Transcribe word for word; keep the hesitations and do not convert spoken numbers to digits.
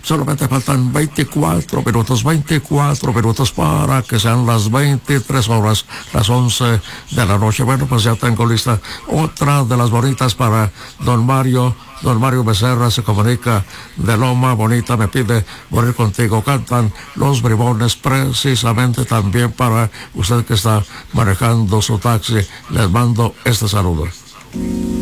solamente faltan veinticuatro minutos, veinticuatro minutos para que sean las veintitrés horas, las once de la noche. Bueno, pues ya tengo lista otra de las bonitas para don Mario. Don Mario Becerra se comunica de Loma Bonita, me pide morir contigo. Cantan Los Bribones, precisamente también para usted que está manejando su taxi. Les mando este saludo.